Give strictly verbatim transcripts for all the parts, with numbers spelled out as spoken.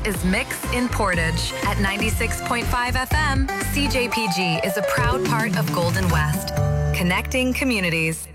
is Mix in Portage. At ninety-six point five F M, C J P G is a proud part of Golden West, connecting communities.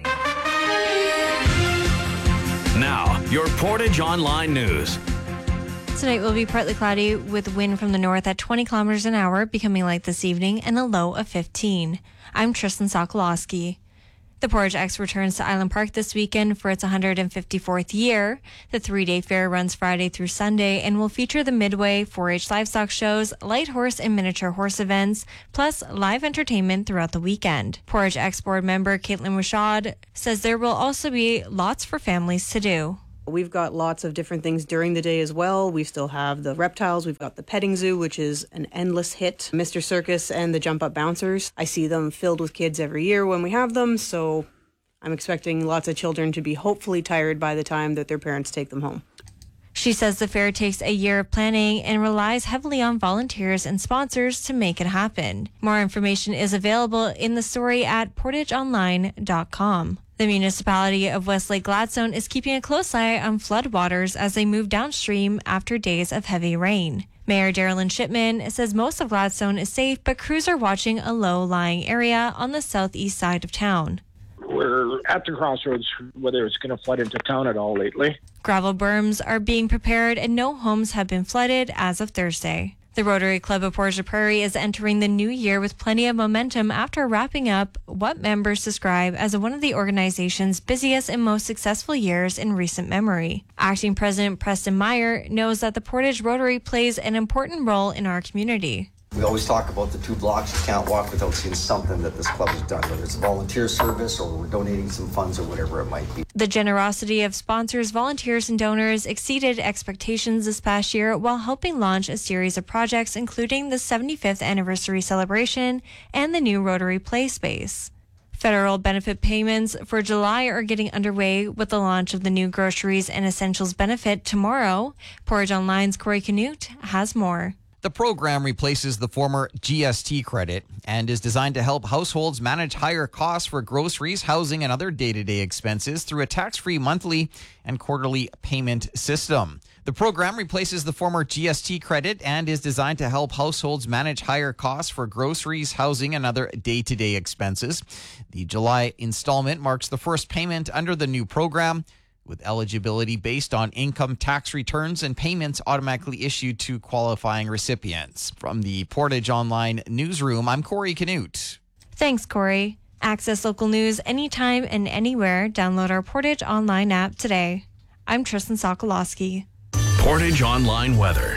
Now, your Portage Online News. Tonight will be partly cloudy with wind from the north at twenty kilometers an hour, becoming light this evening, and a low of fifteen. I'm Tristan Sokolowski. The Portage X returns to Island Park this weekend for its one hundred fifty-fourth year. The three-day fair runs Friday through Sunday and will feature the Midway, four H livestock shows, light horse and miniature horse events, plus live entertainment throughout the weekend. Portage X board member Caitlin Rashad says there will also be lots for families to do. We've got lots of different things during the day as well. We still have the reptiles. We've got the petting zoo, which is an endless hit. Mister Circus and the Jump Up Bouncers. I see them filled with kids every year when we have them, so I'm expecting lots of children to be hopefully tired by the time that their parents take them home. She says the fair takes a year of planning and relies heavily on volunteers and sponsors to make it happen. More information is available in the story at portage online dot com. The municipality of Westlake Gladstone is keeping a close eye on floodwaters as they move downstream after days of heavy rain. Mayor Darylyn Shipman says most of Gladstone is safe, but crews are watching a low-lying area on the southeast side of town. We're at the crossroads whether it's going to flood into town at all lately. Gravel berms are being prepared and no homes have been flooded as of Thursday. The Rotary Club of Portage Prairie is entering the new year with plenty of momentum after wrapping up what members describe as one of the organization's busiest and most successful years in recent memory. Acting President Preston Meyer knows that the Portage Rotary plays an important role in our community. We always talk about the two blocks. You can't walk without seeing something that this club has done, whether it's a volunteer service or we're donating some funds or whatever it might be. The generosity of sponsors, volunteers, and donors exceeded expectations this past year while helping launch a series of projects, including the seventy-fifth anniversary celebration and the new Rotary Play Space. Federal benefit payments for July are getting underway with the launch of the new Groceries and Essentials benefit tomorrow. Portage Online's Corey Canute has more. The program replaces the former G S T credit and is designed to help households manage higher costs for groceries, housing, and other day-to-day expenses through a tax-free monthly and quarterly payment system. The program replaces the former G S T credit and is designed to help households manage higher costs for groceries, housing, and other day-to-day expenses. The July installment marks the first payment under the new program, with eligibility based on income tax returns and payments automatically issued to qualifying recipients. From the Portage Online newsroom, I'm Corey Canute. Thanks, Corey. Access local news anytime and anywhere. Download our Portage Online app today. I'm Tristan Sokolowski. Portage Online weather.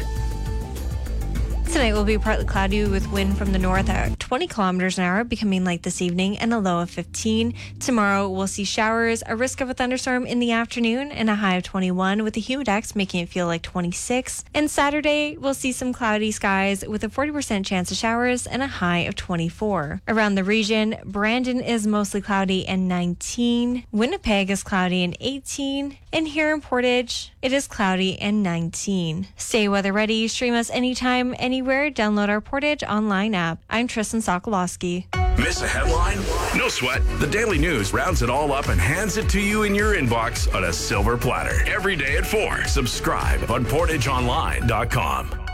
Tonight will be partly cloudy with wind from the north at twenty kilometers an hour, becoming light this evening, and a low of fifteen. Tomorrow we'll see showers, a risk of a thunderstorm in the afternoon, and a high of twenty-one, with the humidex making it feel like twenty-six. And Saturday we'll see some cloudy skies with a forty percent chance of showers and a high of twenty-four. Around the region, Brandon is mostly cloudy and nineteen. Winnipeg is cloudy and eighteen. And here in Portage, it is cloudy and nineteen. Stay weather ready. Stream us anytime, anywhere. Download our Portage Online app. I'm Tristan Sokolowski. Miss a headline? No sweat. The Daily News rounds it all up and hands it to you in your inbox on a silver platter. Every day at four. Subscribe on portage online dot com.